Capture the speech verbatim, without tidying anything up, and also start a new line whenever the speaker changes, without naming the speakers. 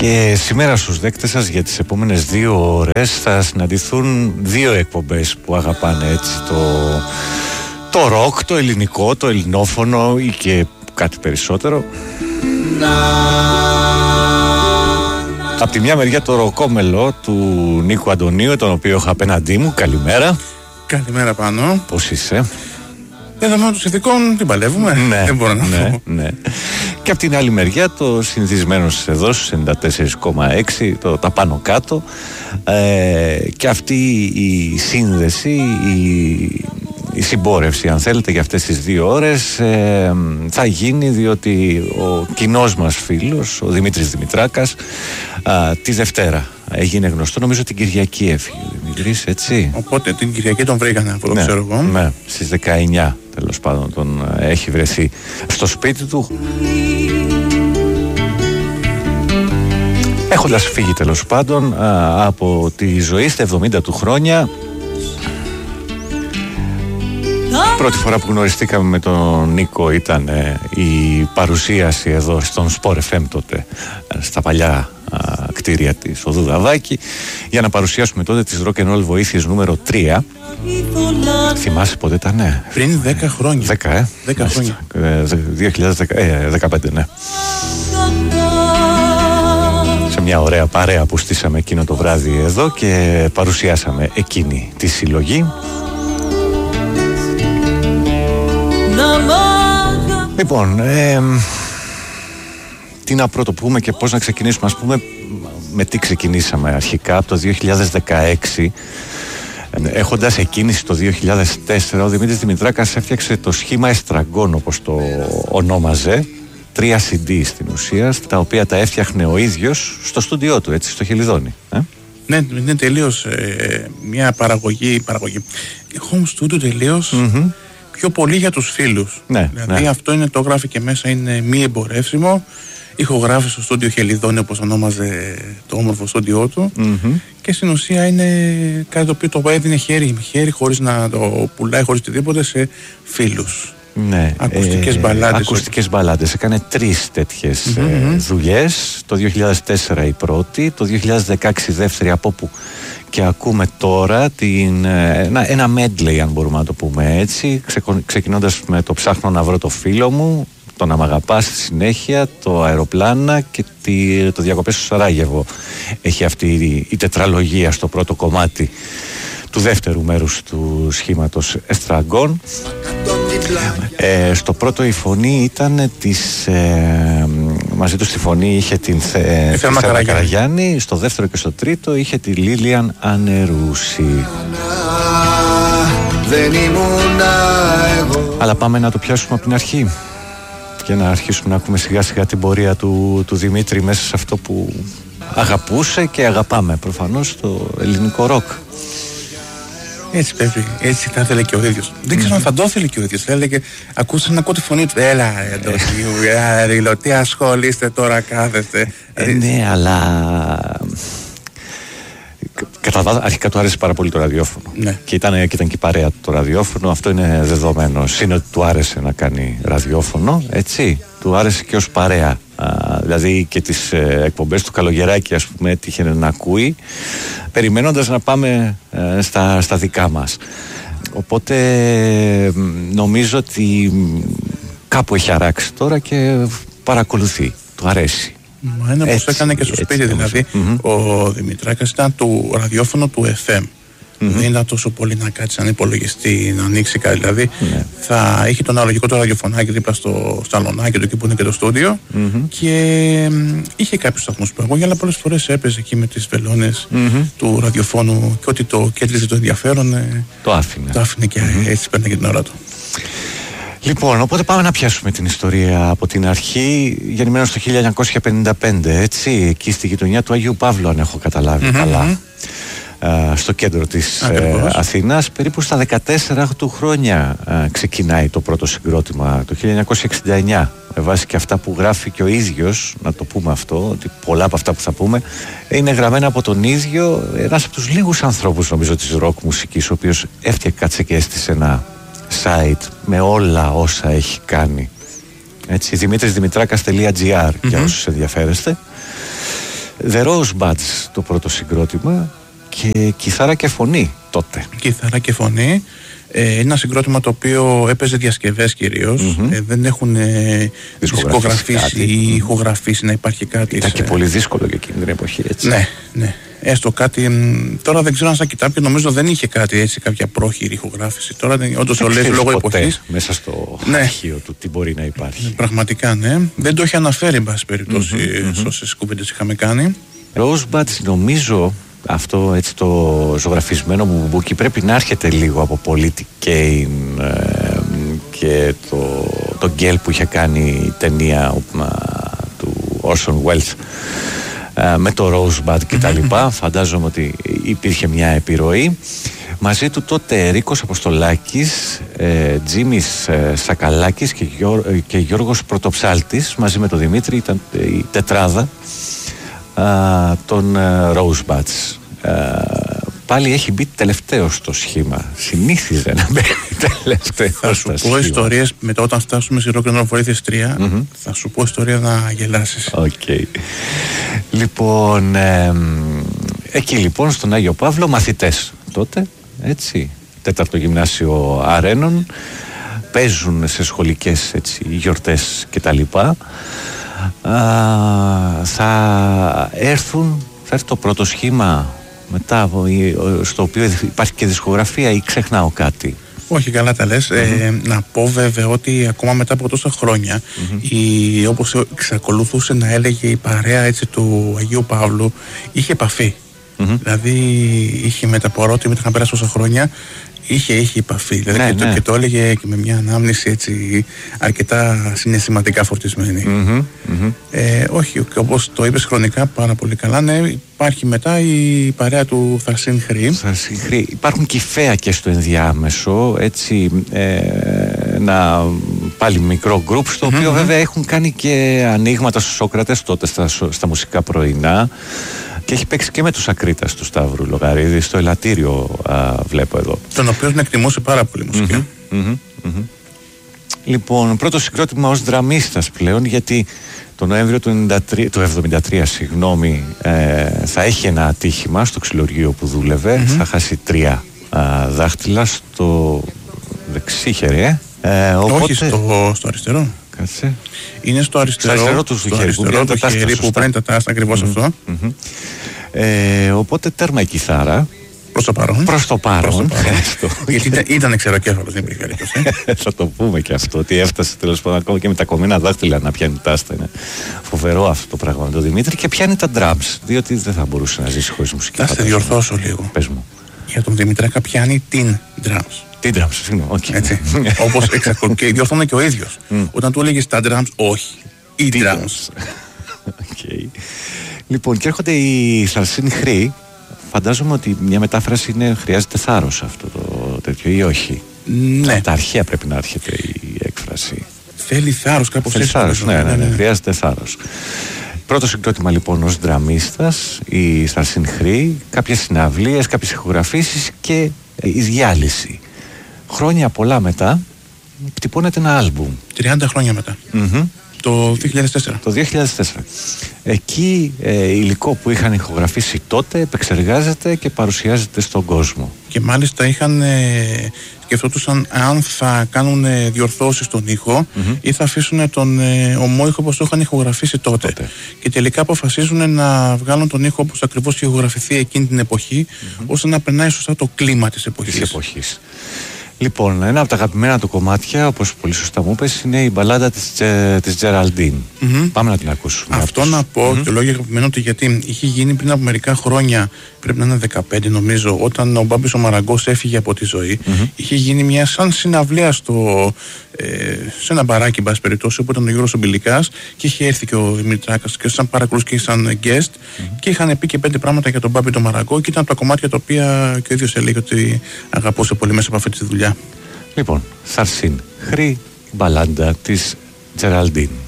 Και σήμερα στους δέκτες σας για τις επόμενες δύο ώρες θα συναντηθούν δύο εκπομπές που αγαπάνε έτσι το, το ροκ, το ελληνικό, το ελληνόφωνο ή και κάτι περισσότερο. Από τη μια μεριά το ροκόμελο του Νίκου Αντωνίου, τον οποίο έχω απέναντί μου. Καλημέρα.
Καλημέρα Πάνο.
Πώς είσαι?
Δεδομένου των συνθηκών την παλεύουμε.
Ναι,
δεν μπορώ να
ναι,
πω.
Ναι. Και από την άλλη μεριά το συνηθισμένο εδώ στους ενενήντα τέσσερα κόμμα έξι, το τα πάνω κάτω. Ε, και αυτή η σύνδεση, η, η συμπόρευση αν θέλετε για αυτές τις δύο ώρες ε, θα γίνει διότι ο κοινός μας φίλος, ο Δημήτρης Δημητράκας, α, τη Δευτέρα έγινε γνωστό, νομίζω την Κυριακή έφυγε ο Δημήτρης, έτσι.
Οπότε την Κυριακή τον βρήκανε, από το
ναι,
ξέρω εγώ.
Ναι, στις δεκαεννιά τέλος πάντων τον έχει βρεθεί στο σπίτι του, έχοντας φύγει τέλος πάντων α, από τη ζωή στα εβδομήντα του χρόνια. Πρώτη φορά που γνωριστήκαμε με τον Νίκο ήταν ε, η παρουσίαση εδώ στον Sport εφ εμ τότε, στα παλιά α, κτίρια της Οδού Δαβάκη, για να παρουσιάσουμε τότε τις Rock and Roll Βοήθειες νούμερο τρία. Θυμάσαι πότε ήταν? Ναι.
Πριν δέκα χρόνια.
δέκα, ε.
δέκα χρόνια.
δύο χιλιάδες δεκαπέντε, ναι. Σε μια ωραία παρέα που στήσαμε εκείνο το βράδυ εδώ και παρουσιάσαμε εκείνη τη συλλογή. Λοιπόν, ε, τι να πρωτοπούμε και πώς να ξεκινήσουμε. Ας πούμε με τι ξεκινήσαμε αρχικά από το δύο χιλιάδες δεκαέξι. Έχοντας εκκίνηση το δύο χιλιάδες τέσσερα, ο Δημήτρης Δημητράκας έφτιαξε το σχήμα Εστραγκόν, όπως το ονόμαζε. Τρία σι ντι στην ουσία, τα οποία τα έφτιαχνε ο ίδιος στο στούντιό του, έτσι, στο Χελιδόνι. Ε?
Ναι, είναι τελείως ε, μια παραγωγή, παραγωγή home studio τελείως mm-hmm. πιο πολύ για τους φίλους.
Ναι,
δηλαδή
ναι.
αυτό είναι, το γράφει και μέσα, είναι μη εμπορεύσιμο. Ηχογράφει στο στούντιο Χελιδόνι, όπως ονόμαζε το όμορφο στούντιό του. Mm-hmm. Και στην ουσία είναι κάτι το οποίο το έδινε χέρι με χέρι, χωρίς να το πουλάει, χωρίς οτιδήποτε, σε φίλους.
Ναι,
ακουστικές
ε,
μπαλάντες.
Ακουστικές μπαλάντες. Έκανε τρεις τέτοιες
mm-hmm.
ε, δουλειές. Το δύο χιλιάδες τέσσερα η πρώτη, το δύο χιλιάδες δεκαέξι η δεύτερη, από που και ακούμε τώρα την, ένα, ένα medley, αν μπορούμε να το πούμε έτσι, ξεκινώντας με το «Ψάχνω να βρω το φίλο μου», το «Να μ' αγαπάς» στη συνέχεια, το «Αεροπλάνα» και τη, το «Διακοπές στο Σαράγεβο». Έχει αυτή η, η τετραλογία στο πρώτο κομμάτι του δεύτερου μέρους του σχήματος Εστραγκόν. Ε, στο πρώτο η φωνή ήταν της, ε, μαζί του στη φωνή είχε την ε, Θέρμα Καραγιάννη. Στο δεύτερο και στο τρίτο είχε τη Λίλιαν Ανερούση. Δεν Αλλά πάμε να το πιάσουμε από την αρχή και να αρχίσουμε να ακούμε σιγά σιγά την πορεία του, του Δημήτρη μέσα σε αυτό που αγαπούσε και αγαπάμε προφανώς, το ελληνικό ροκ.
Έτσι πρέπει, έτσι θα ήθελε και ο ίδιος. Mm-hmm. Δεν ξέρω αν θα το ήθελε και ο ίδιος. Θα έλεγε, ακούστε να ακούω τη φωνή του. Έλα, Ρίλο, τι ασχολείστε τώρα, κάθεστε.
Ε, ναι, αλλά κατά βάση αρχικά του άρεσε πάρα πολύ το ραδιόφωνο.
Ναι. Και
ήταν, και ήταν και η παρέα του το ραδιόφωνο. Αυτό είναι δεδομένο. Είναι ότι του άρεσε να κάνει ραδιόφωνο, έτσι. Του άρεσε και ως παρέα. Α, δηλαδή και τις ε, εκπομπές του Καλογεράκη, ας πούμε, έτυχε να ακούει, περιμένοντας να πάμε ε, στα, στα δικά μας. Οπότε νομίζω ότι κάπου έχει αράξει τώρα και παρακολουθεί. Του αρέσει.
Μα είναι όπως έκανε και στο έτσι, σπίτι, δηλαδή mm-hmm. ο Δημητράκας ήταν του ραδιόφωνο του εφ εμ. Mm-hmm. Δεν ήταν τόσο πολύ να κάτσει έναν υπολογιστή, να ανοίξει κάτι. Δηλαδή mm-hmm. θα είχε το αναλογικό το ραδιοφωνάκι δίπλα στο σαλονάκι του, εκεί που είναι και το στούντιο. Mm-hmm. Και μ, είχε κάποιους σταθμούς που εγώ, αλλά πολλές φορές έπαιζε εκεί με τις βελόνες mm-hmm. του ραδιοφώνου και ό,τι το κέντριζε το ενδιαφέρον. Ε,
το άφηνε.
Το άφηνε και mm-hmm. έτσι παίρνε και την ώρα του.
Λοιπόν, οπότε πάμε να πιάσουμε την ιστορία από την αρχή. Γεννημένος το χίλια εννιακόσια πενήντα πέντε, έτσι, εκεί στη γειτονιά του Αγίου Παύλου, αν έχω καταλάβει mm-hmm. καλά. Στο κέντρο της ε, Αθήνας. Περίπου στα δεκατέσσερα του χρόνια ε, ξεκινάει το πρώτο συγκρότημα, το χίλια εννιακόσια εξήντα εννιά, με βάση και αυτά που γράφει και ο ίδιος, να το πούμε αυτό, ότι πολλά από αυτά που θα πούμε είναι γραμμένα από τον ίδιο, ένας από τους λίγους ανθρώπους νομίζω της ροκ μουσικής, ο οποίος έφτιαξε και έστησε ένα site με όλα όσα έχει κάνει, έτσι, δημήτρης δημητράκας τελεία τζι άρ mm-hmm. για όσους ενδιαφέρεστε. The Rosebuds το πρώτο συγκρότημα και κιθάρα και φωνή τότε.
Κιθάρα και φωνή. Ε, ένα συγκρότημα το οποίο έπαιζε διασκευές κυρίως. Mm-hmm. Ε, δεν έχουν ε, δισκογραφήσει ή ηχογραφήσει να υπάρχει κάτι.
Ήταν και πολύ δύσκολο για εκείνη την εποχή, έτσι.
Ναι, ναι. Έστω κάτι. Τώρα δεν ξέρω αν σαν κοιτάπιο, νομίζω δεν είχε κάτι έτσι, κάποια πρόχειρη ηχογράφηση. Τώρα όντως το λέει λόγω εποχής.
Μέσα στο
ναι.
αρχείο του τι μπορεί να υπάρχει.
Πραγματικά, ναι. Δεν το έχει αναφέρει, εν πάση περιπτώσει, mm-hmm, mm-hmm. όσες κουβέντες είχαμε κάνει.
Rosebuds, νομίζω. Αυτό έτσι το ζωγραφισμένο μου μπουκί πρέπει να έρχεται λίγο από Politic Kane ε, και το, το γκέλ που είχε κάνει η ταινία οπμα, του Orson Welles ε, με το Rosebud και τα λοιπά. Φαντάζομαι ότι υπήρχε μια επιρροή. Μαζί του τότε Ρίκος Αποστολάκης, ε, Τζίμις ε, Σακαλάκης και, Γιώ, ε, και Γιώργος Πρωτοψάλτης μαζί με τον Δημήτρη, ήταν η τετράδα Uh, των uh, Rosebuds. Uh, πάλι έχει μπει τελευταίο στο σχήμα. Συνήθιζε να μπει τελευταίο.
Θα σου πω σχήμα. Ιστορίες μετά όταν φτάσουμε στη Rock and Roll Βοήθειες τρία. Mm-hmm. Θα σου πω ιστορία να γελάσεις.
Okay. Λοιπόν, ε, εκεί λοιπόν στον Άγιο Παύλο μαθητές τότε, έτσι, τέταρτο γυμνάσιο Αρένων, παίζουν σε σχολικές έτσι, γιορτές κτλ. Α, θα έρθουν, θα έρθει το πρώτο σχήμα μετά στο οποίο υπάρχει και δισκογραφία ή ξεχνάω κάτι?
Όχι, καλά τα λες. Mm-hmm. Ε, να πω βέβαια ότι ακόμα μετά από τόσα χρόνια mm-hmm. η, όπως εξακολουθούσε να έλεγε η παρέα έτσι, του Αγίου Παύλου είχε επαφή. Mm-hmm. Δηλαδή είχε μετά παρότι είχαν περάσει τόσα χρόνια είχε, είχε επαφή. Δηλαδή ναι, και, το, ναι. και το έλεγε και με μια ανάμνηση έτσι αρκετά συναισθηματικά φορτισμένη. Mm-hmm, mm-hmm. Ε, όχι, όπως το είπες χρονικά πάρα πολύ καλά, ναι, υπάρχει μετά η παρέα του Θαρσίν Χρή.
Θαρσίν Χρή. Υπάρχουν και φαία και στο ενδιάμεσο, έτσι, ε, ένα πάλι μικρό γκρουπ, στο mm-hmm. οποίο βέβαια έχουν κάνει και ανοίγματα στους Σόκρατες τότε στα, στα μουσικά πρωινά. Και έχει παίξει και με τους Ακρίτας του Σταύρου Λογαρίδη στο Ελαττήριο, α, βλέπω εδώ.
Τον οποίο να εκτιμούσε πάρα πολύ μουσική.
Mm-hmm, mm-hmm, mm-hmm. Λοιπόν, πρώτο συγκρότημα ως δραμίστας πλέον, γιατί το Νοέμβριο του, ενενήντα τρία, του εβδομήντα τρία συγγνώμη, ε, θα έχει ένα ατύχημα στο ξυλουργείο που δούλευε. Mm-hmm. Θα χάσει τρία α, δάχτυλα στο δεξί χέρι. Ε. Ε, οπότε...
Όχι στο, στο αριστερό.
Κάτσε.
Είναι στο αριστερό,
στο αριστερό του
στο
χέρι,
αριστερό που, χέρι που παίρνει τα τάστα, ακριβώς mm-hmm. αυτό.
Mm-hmm. Ε, οπότε τέρμα η κιθάρα.
Προς το παρόν.
Προς το παρόν.
Γιατί ήταν, ήταν ξεροκέφαλος, δεν υπήρχε περίπτωση.
Θα το πούμε και αυτό, ότι έφτασε τέλος πάντων ακόμα και με τα κομμένα δάχτυλα να πιάνει τάστα. Είναι φοβερό αυτό το πράγμα με τον Δημήτρη και πιάνει τα drums, διότι δεν θα μπορούσε να ζήσει χωρίς μουσική.
Θα σε διορθώσω λίγο.
Πες μου.
Για τον Δημητράκα πιάνει την drums.
Τι drums, συγγνώμη, όχι.
Έτσι. Όπως εξακολουθεί και διορθώνει και ο ίδιος. Mm. Όταν του έλεγες τα drums, όχι. Οι drums.
Okay. Λοιπόν, και έρχονται οι Θαρσίν Χρή. Φαντάζομαι ότι μια μετάφραση είναι χρειάζεται θάρρος αυτό το τέτοιο ή όχι?
Ναι.
Από τα αρχαία πρέπει να έρχεται η έκφραση.
Θέλει θάρρος κάπως
Θέλει
έτσι.
Θάρρος, ναι, ναι, ναι, ναι, χρειάζεται θάρρος. Πρώτο συγκρότημα λοιπόν ως δραμίστας, η Θαρσίν Χρή, κάποιες συναυλίες, κάποιες ηχογραφήσεις και η διάλυση. Χρόνια πολλά μετά τυπώνεται ένα άλμπουμ.
τριάντα χρόνια μετά.
Mm-hmm.
Το δύο χιλιάδες τέσσερα.
Το δύο χιλιάδες τέσσερα. Εκεί ε, υλικό που είχαν ηχογραφήσει τότε επεξεργάζεται και παρουσιάζεται στον κόσμο.
Και μάλιστα είχαν ε, σκεφτόντουσαν αν θα κάνουν ε, διορθώσεις στον ήχο mm-hmm. ή θα αφήσουν τον ε, ομόηχο όπως το είχαν ηχογραφήσει τότε. τότε. Και τελικά αποφασίζουν να βγάλουν τον ήχο όπως ακριβώς είχε ηχογραφηθεί εκείνη την εποχή, mm-hmm. ώστε να περνάει σωστά το κλίμα της εποχής.
Της εποχής. Λοιπόν, ένα από τα αγαπημένα του κομμάτια, όπως πολύ σωστά μου είπες, είναι η μπαλάντα της, Τζε, της Τζεραλντίν. Mm-hmm. Πάμε να την ακούσουμε.
Αυτό αυτούς. Να πω mm-hmm. και λόγια αγαπημένο του, γιατί είχε γίνει πριν από μερικά χρόνια, πρέπει να είναι δεκαπέντε νομίζω, όταν ο Μπάμπης ο Μαραγκός έφυγε από τη ζωή. Mm-hmm. Είχε γίνει μια σαν συναυλία στο, ε, σε ένα μπαράκι, μπας περιπτώσει, όπου ήταν ο Γιώργος Ομπιλικάς και είχε έρθει και ο Δημητράκας και σαν παρακολούθηση και σαν guest mm-hmm. και είχαν πει και πέντε πράγματα για τον Μπάμπη τον Μαραγκό και ήταν από τα κομμάτια τα οποία και ο ίδιος έλεγε ότι αγαπούσε πολύ μέσα από αυτή τη δουλειά.
Λοιπόν, Θαρσίν Χρή, μπαλάντα της Τζεραλντίν.